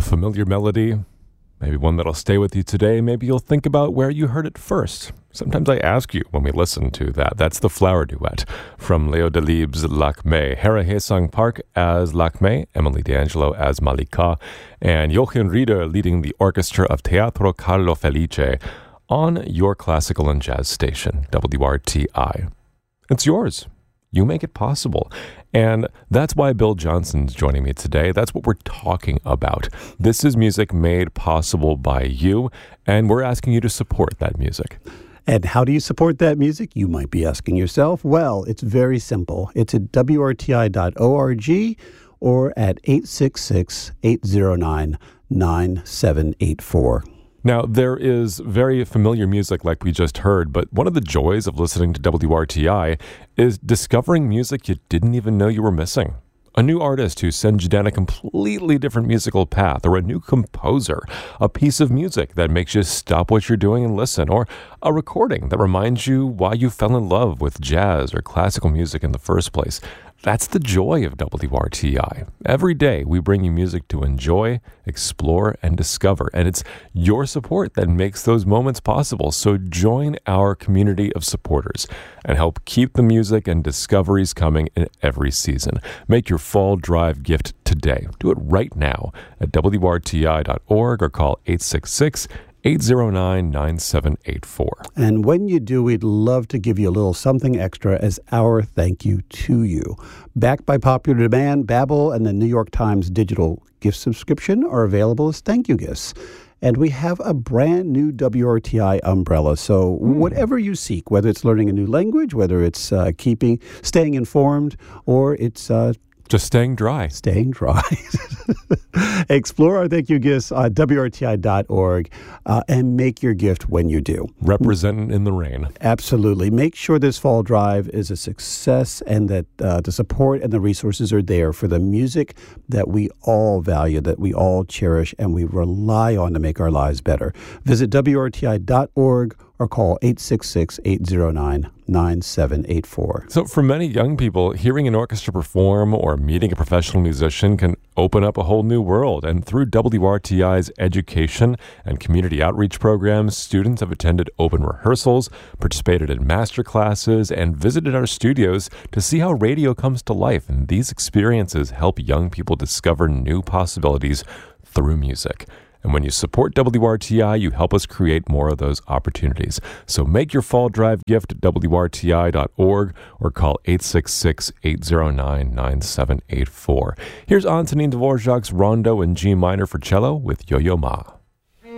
familiar melody, maybe one that'll stay with you today. Maybe you'll think about where you heard it first. Sometimes I ask you when we listen to that. That's the Flower Duet from Leo Delibes' Lakme. Hera Haesang Park as Lakme, Emily D'Angelo as Malika, and Jochen Rieder leading the orchestra of Teatro Carlo Felice on your classical and jazz station, WRTI. It's yours. You make it possible. And that's why Bill Johnson's joining me today. That's what we're talking about. This is music made possible by you, and we're asking you to support that music. And how do you support that music? You might be asking yourself. Well, it's very simple. It's at WRTI.org or at 866-809-9784. Now, there is very familiar music like we just heard, but one of the joys of listening to WRTI is discovering music you didn't even know you were missing. A new artist who sends you down a completely different musical path, or a new composer, a piece of music that makes you stop what you're doing and listen, or a recording that reminds you why you fell in love with jazz or classical music in the first place. That's the joy of WRTI. Every day we bring you music to enjoy, explore, and discover, and it's your support that makes those moments possible. So join our community of supporters and help keep the music and discoveries coming in every season. Make your fall drive gift today. Do it right now at WRTI.org or call 866-809-9784. And when you do, we'd love to give you a little something extra as our thank you to you. Backed by popular demand, Babbel and the New York Times digital gift subscription are available as thank you gifts. And we have a brand new WRTI umbrella. So whatever you seek, whether it's learning a new language, whether it's staying informed, or it's just staying dry. Staying dry. Explore our thank you gifts on WRTI.org and make your gift when you do. Representing in the rain. Absolutely. Make sure this fall drive is a success and that the support and the resources are there for the music that we all value, that we all cherish, and we rely on to make our lives better. Visit WRTI.org or call 866-809-9784. So for many young people, hearing an orchestra perform or meeting a professional musician can open up a whole new world. And through WRTI's education and community outreach programs, students have attended open rehearsals, participated in master classes, and visited our studios to see how radio comes to life. And these experiences help young people discover new possibilities through music. And when you support WRTI, you help us create more of those opportunities. So make your fall drive gift at WRTI.org or call 866-809-9784. Here's Antonin Dvorak's Rondo in G minor for cello with Yo-Yo Ma.